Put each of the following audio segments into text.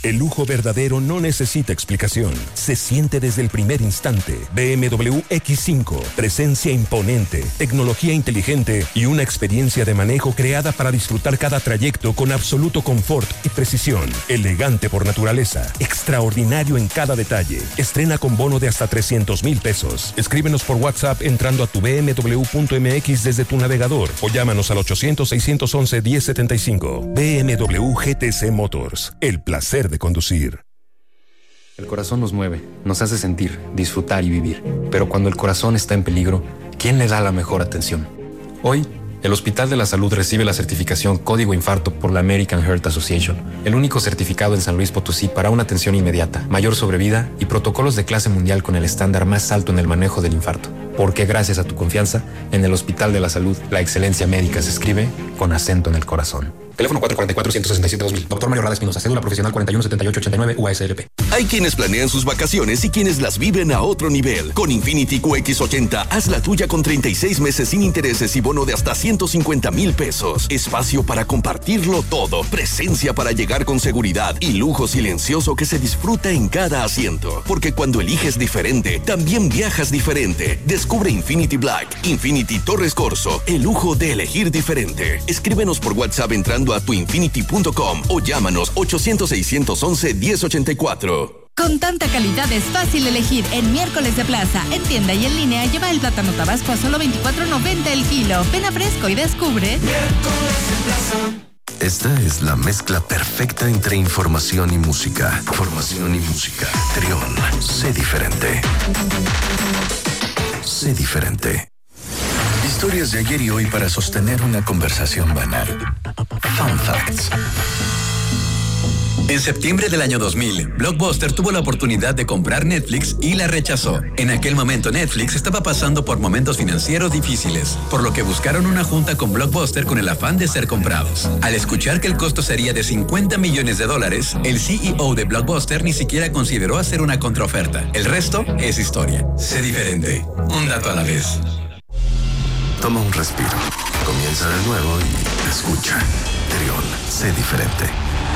El lujo verdadero no necesita explicación. Se siente desde el primer instante. BMW X5. Presencia imponente, tecnología inteligente y una experiencia de manejo creada para disfrutar cada trayecto con absoluto confort y precisión. Elegante por naturaleza. Extraordinario en cada detalle. Estrena con bono de hasta 300,000 pesos. Escríbenos por WhatsApp entrando a tu bmw.mx desde tu navegador o llámanos al 800-611-1075. BMW GTC Motors. El placer de conducir. El corazón nos mueve, nos hace sentir, disfrutar y vivir. Pero cuando el corazón está en peligro, ¿quién le da la mejor atención? Hoy, el Hospital de la Salud recibe la certificación Código Infarto por la American Heart Association, el único certificado en San Luis Potosí para una atención inmediata, mayor sobrevida y protocolos de clase mundial con el estándar más alto en el manejo del infarto. Porque gracias a tu confianza, en el Hospital de la Salud, la excelencia médica se escribe con acento en el corazón. Teléfono 444-167-2000. Doctor Mario Rada Espinosa. Cédula profesional 417889 UASLP. Hay quienes planean sus vacaciones y quienes las viven a otro nivel. Con Infinity QX80, haz la tuya con 36 meses sin intereses y bono de hasta 150,000 pesos. Espacio para compartirlo todo. Presencia para llegar con seguridad y lujo silencioso que se disfruta en cada asiento. Porque cuando eliges diferente, también viajas diferente. Descubre Infinity Black, Infinity Torres Corso, el lujo de elegir diferente. Escríbenos por WhatsApp entrando a tuinfinity.com o llámanos 800-611-1084. Con tanta calidad es fácil elegir en Miércoles de Plaza. En tienda y en línea lleva el plátano tabasco a solo $24.90 el kilo. Ven a Fresco y descubre Miércoles de Plaza. Esta es la mezcla perfecta entre información y música. Información y música. Trión, sé diferente. Sé diferente. Historias de ayer y hoy para sostener una conversación banal. Fun Facts. En septiembre del año 2000, Blockbuster tuvo la oportunidad de comprar Netflix y la rechazó. En aquel momento Netflix estaba pasando por momentos financieros difíciles, por lo que buscaron una junta con Blockbuster con el afán de ser comprados. Al escuchar que el costo sería de $50 millones, el CEO de Blockbuster ni siquiera consideró hacer una contraoferta. El resto es historia. Sé diferente. Un dato a la vez. Toma un respiro. Comienza de nuevo y escucha. Trión, sé diferente.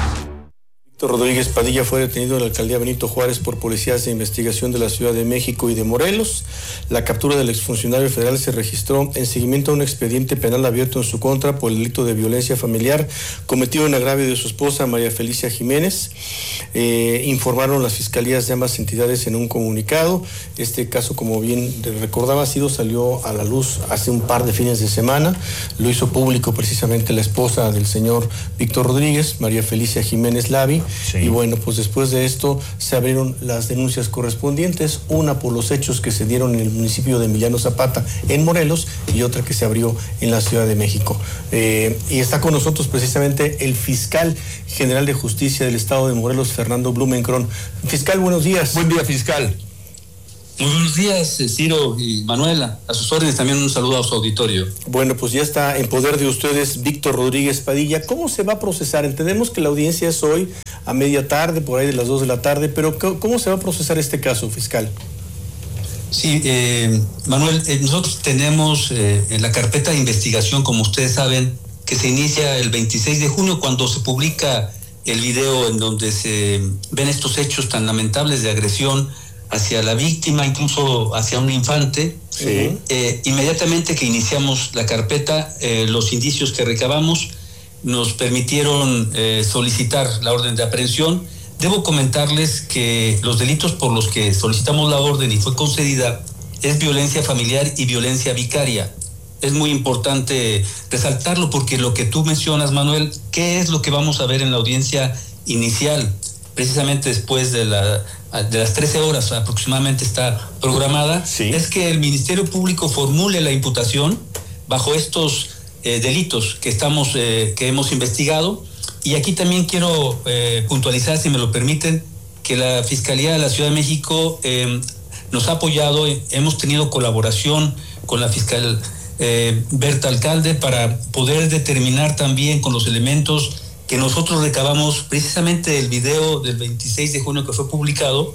Víctor Rodríguez Padilla fue detenido en la alcaldía Benito Juárez por policías de investigación de la Ciudad de México y de Morelos. La captura del exfuncionario federal se registró en seguimiento a un expediente penal abierto en su contra por el delito de violencia familiar cometido en agravio de su esposa María Felicia Jiménez. Informaron las fiscalías de ambas entidades en un comunicado. Este caso, como bien recordaba, salió a la luz hace un par de fines de semana. Lo hizo público precisamente la esposa del señor Víctor Rodríguez, María Felicia Jiménez Lavi. Sí. Y bueno, pues después de esto se abrieron las denuncias correspondientes, una por los hechos que se dieron en el municipio de Emiliano Zapata, en Morelos, y otra que se abrió en la Ciudad de México. Y está con nosotros precisamente el fiscal general de justicia del estado de Morelos, Fernando Blumenkron. Fiscal, buenos días. Buen día, fiscal. Muy buenos días, Ciro y Manuela. A sus órdenes, también un saludo a su auditorio. Bueno, pues ya está en poder de ustedes Víctor Rodríguez Padilla. ¿Cómo se va a procesar? Entendemos que la audiencia es hoy a media tarde, por ahí de las 2 de la tarde, pero ¿cómo se va a procesar este caso, fiscal? Sí, Manuel, nosotros tenemos en la carpeta de investigación, como ustedes saben, que se inicia el 26 de junio cuando se publica el video en donde se ven estos hechos tan lamentables de agresión hacia la víctima, incluso hacia un infante. Sí. Inmediatamente que iniciamos la carpeta, los indicios que recabamos nos permitieron solicitar la orden de aprehensión. Debo comentarles que los delitos por los que solicitamos la orden y fue concedida es violencia familiar y violencia vicaria. Es muy importante resaltarlo porque lo que tú mencionas, Manuel, ¿qué es lo que vamos a ver en la audiencia inicial? Precisamente después de las 13 horas aproximadamente está programada, sí. Es que el Ministerio Público formule la imputación bajo estos delitos que hemos investigado. Y aquí también quiero puntualizar, si me lo permiten, que la Fiscalía de la Ciudad de México nos ha apoyado, hemos tenido colaboración con la fiscal Berta Alcalde para poder determinar también con los elementos que nosotros recabamos precisamente del video del 26 de junio que fue publicado,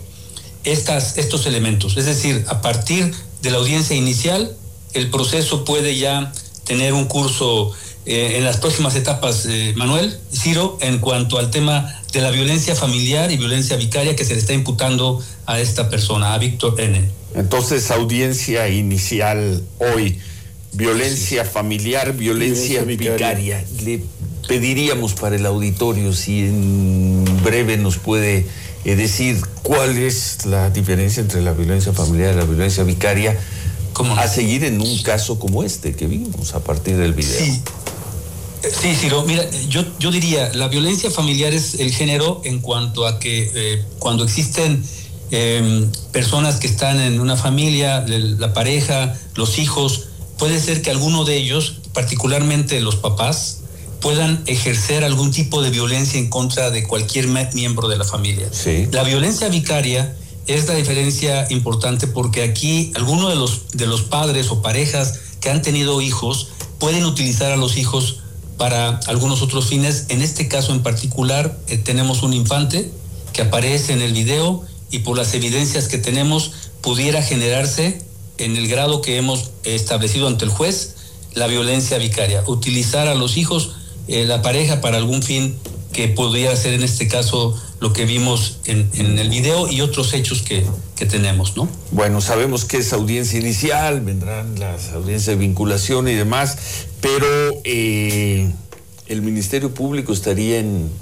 estos elementos. Es decir, a partir de la audiencia inicial, el proceso puede ya tener un curso en las próximas etapas, Manuel, Ciro, en cuanto al tema de la violencia familiar y violencia vicaria que se le está imputando a esta persona, a Víctor N. Entonces, audiencia inicial hoy, violencia familiar, violencia vicaria. Le pediríamos para el auditorio si en breve nos puede decir cuál es la diferencia entre la violencia familiar y la violencia vicaria, a seguir en un caso como este que vimos a partir del video. Sí, Ciro, mira, yo diría, la violencia familiar es el género en cuanto a que cuando existen personas que están en una familia, la pareja, los hijos, puede ser que alguno de ellos, particularmente los papás, puedan ejercer algún tipo de violencia en contra de cualquier miembro de la familia. Sí. La violencia vicaria es la diferencia importante porque aquí algunos de los padres o parejas que han tenido hijos pueden utilizar a los hijos para algunos otros fines. En este caso en particular tenemos un infante que aparece en el video y por las evidencias que tenemos pudiera generarse en el grado que hemos establecido ante el juez la violencia vicaria, utilizar a los hijos, la pareja para algún fin que pudiera ser en este caso lo que vimos en el video y otros hechos que tenemos, ¿no? Bueno, sabemos que es audiencia inicial, vendrán las audiencias de vinculación y demás, pero el Ministerio Público estaría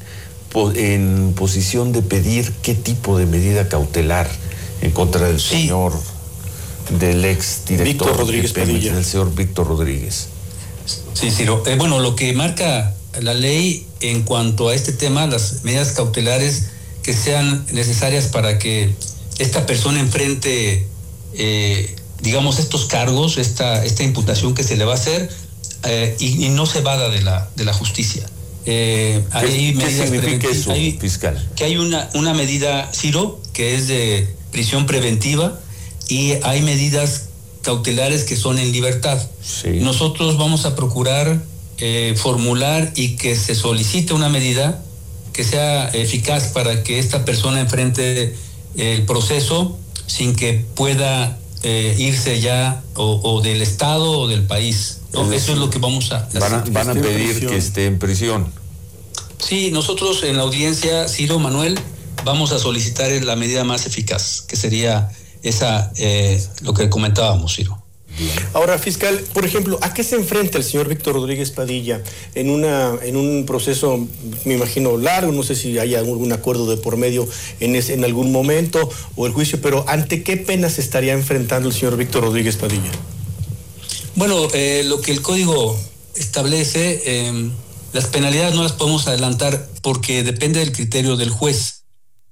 en posición de pedir qué tipo de medida cautelar en contra del señor, del ex director Víctor Rodríguez Padilla, del señor Víctor Rodríguez. Sí, Ciro. Bueno, lo que marca la ley en cuanto a este tema, las medidas cautelares que sean necesarias para que esta persona enfrente, digamos, estos cargos, esta imputación que se le va a hacer y no se evada de la justicia. ¿Qué significa eso, fiscal? Que hay una medida, Ciro, que es de prisión preventiva y hay medidas cautelares que son en libertad. Sí. Nosotros vamos a procurar formular y que se solicite una medida que sea eficaz para que esta persona enfrente el proceso sin que pueda irse ya o del Estado o del país. ¿No? Eso es lo que vamos a hacer. Van a pedir que esté en prisión. Sí, nosotros en la audiencia, Ciro, Manuel, vamos a solicitar la medida más eficaz, que sería esa, lo que comentábamos, Ciro. Ahora, fiscal, por ejemplo, ¿a qué se enfrenta el señor Víctor Rodríguez Padilla en un proceso, me imagino, largo? No sé si hay algún acuerdo de por medio en algún momento o el juicio, pero ¿ante qué pena se estaría enfrentando el señor Víctor Rodríguez Padilla? Bueno, lo que el código establece, las penalidades no las podemos adelantar porque depende del criterio del juez.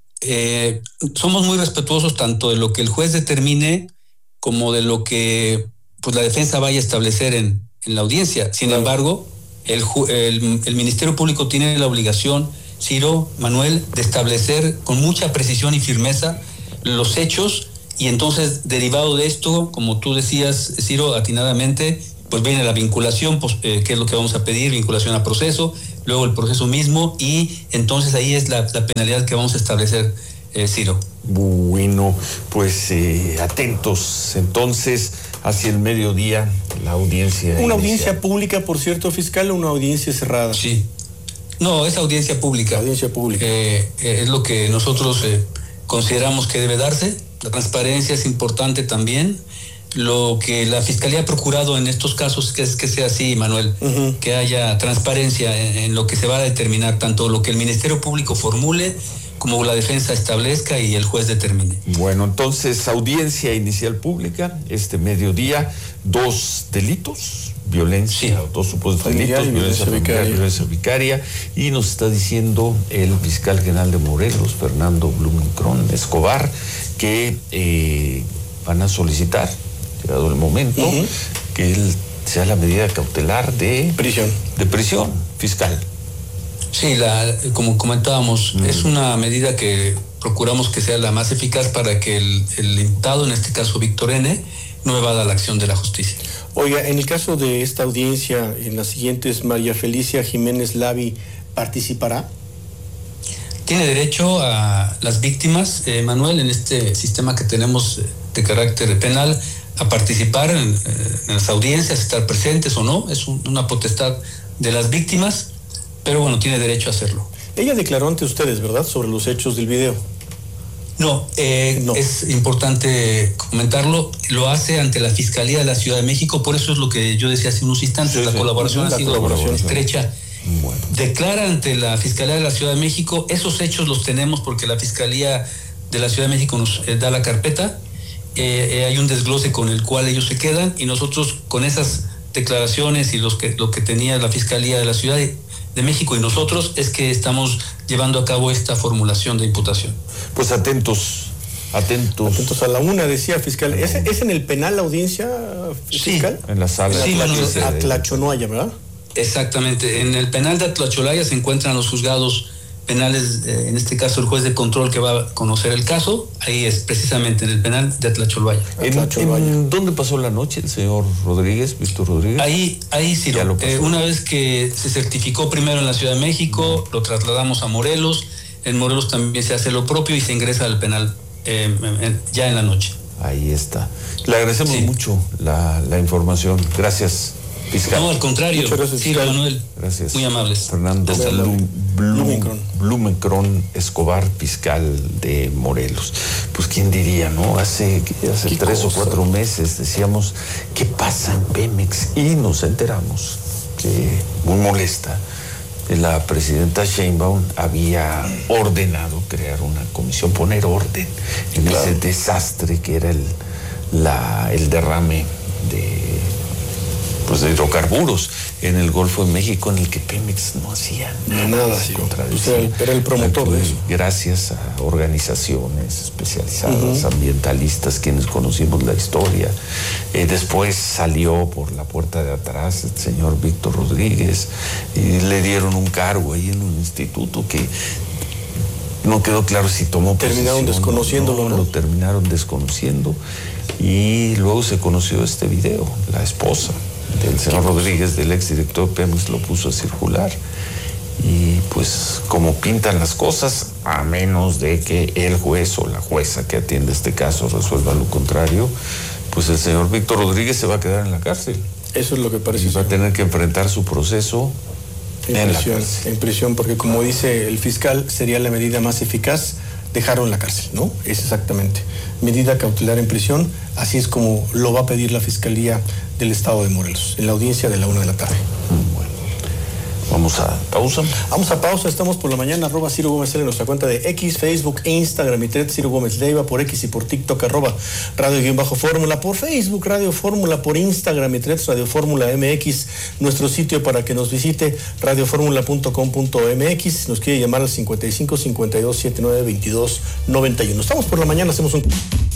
Somos muy respetuosos tanto de lo que el juez determine como de lo que pues la defensa vaya a establecer en la audiencia. Sin embargo, el Ministerio Público tiene la obligación, Ciro, Manuel, de establecer con mucha precisión y firmeza los hechos y entonces, derivado de esto, como tú decías, Ciro, atinadamente, pues viene la vinculación, pues, que es lo que vamos a pedir, vinculación a proceso, luego el proceso mismo y entonces ahí es la penalidad que vamos a establecer, Ciro. Bueno, pues atentos entonces hacia el mediodía la audiencia. ¿Una audiencia pública, por cierto, fiscal, o una audiencia cerrada? Sí. No, es audiencia pública. Audiencia pública. Es lo que nosotros consideramos que debe darse. La transparencia es importante también. Lo que la Fiscalía ha procurado en estos casos es que sea así, Manuel, que haya transparencia en lo que se va a determinar, tanto lo que el Ministerio Público formule como la defensa establezca y el juez determine. Bueno, entonces, audiencia inicial pública, este mediodía, 2 delitos, violencia, 2 supuestos delitos, violencia familiar, violencia vicaria, y nos está diciendo el fiscal general de Morelos, Fernando Blumenkron Escobar, que van a solicitar, llegado el momento, que sea la medida cautelar de prisión fiscal. Sí, como comentábamos, es una medida que procuramos que sea la más eficaz para que el imputado, en este caso Víctor N., no evada la acción de la justicia. Oiga, en el caso de esta audiencia, en las siguientes, María Felicia Jiménez Lavi, ¿participará? Tiene derecho a las víctimas, Manuel, en este sistema que tenemos de carácter penal, a participar en las audiencias, estar presentes o no, es una potestad de las víctimas, pero bueno, tiene derecho a hacerlo. Ella declaró ante ustedes, ¿verdad?, sobre los hechos del video. No, es importante comentarlo, lo hace ante la Fiscalía de la Ciudad de México, por eso es lo que yo decía hace unos instantes, la colaboración ha sido estrecha. Bueno. Declara ante la Fiscalía de la Ciudad de México, esos hechos los tenemos porque la Fiscalía de la Ciudad de México nos da la carpeta, hay un desglose con el cual ellos se quedan y nosotros con esas declaraciones y lo que tenía la Fiscalía de la Ciudad de México y nosotros es que estamos llevando a cabo esta formulación de imputación. Pues atentos a la una, decía fiscal. ¿Es en el penal la audiencia fiscal? Sí, en la sala. Sí, Atlacholoaya, ¿verdad? Exactamente. En el penal de Atlacholoaya se encuentran los juzgados penales, en este caso el juez de control que va a conocer el caso, ahí es precisamente en el penal de Atlacholoaya. ¿En dónde pasó la noche el señor Rodríguez, Víctor Rodríguez? Ahí sí, una vez que se certificó primero en la Ciudad de México, lo trasladamos a Morelos, en Morelos también se hace lo propio y se ingresa al penal ya en la noche. Ahí está. Le agradecemos mucho la información. Gracias, fiscal. No, al contrario. Muchas gracias, sí, Manuel. Gracias. Muy amables. Fernando Blumenkron Escobar, fiscal de Morelos. Pues quién diría, ¿no? Hace 3 o 4 meses decíamos, ¿qué pasa en Pemex? Y nos enteramos que, muy molesta, la presidenta Sheinbaum había ordenado crear una comisión, poner orden en ese desastre que era el derrame de hidrocarburos en el Golfo de México, en el que Pemex no hacía nada. Era el promotor de eso. Gracias a organizaciones especializadas, ambientalistas, quienes conocimos la historia. Después salió por la puerta de atrás el señor Víctor Rodríguez y le dieron un cargo ahí en un instituto que no quedó claro si tomó terminaron desconociéndolo, ¿no? Lo terminaron desconociendo y luego se conoció este video. La esposa del señor Rodríguez, del exdirector Pemex, lo puso a circular y pues como pintan las cosas, a menos de que el juez o la jueza que atiende este caso resuelva lo contrario, pues el señor Víctor Rodríguez se va a quedar en la cárcel. Eso es lo que parece. Y va a tener que enfrentar su proceso en prisión, porque como dice el fiscal, sería la medida más eficaz dejarlo en la cárcel, ¿no? Es exactamente. Medida cautelar en prisión, así es como lo va a pedir la Fiscalía del Estado de Morelos, en la audiencia de la 1 de la tarde. Bueno, vamos a pausa. Vamos a pausa, estamos por la mañana, @Ciro Gómez L en nuestra cuenta de X, Facebook e Instagram, y Twitter, Ciro Gómez Leiva, por X y por TikTok, @Radio_Fórmula, por Facebook, Radio Fórmula, por Instagram y Twitter, Radio Fórmula MX, nuestro sitio para que nos visite, radioformula.com.mx, nos quiere llamar al 55 52 79 22 91. Estamos por la mañana, hacemos un...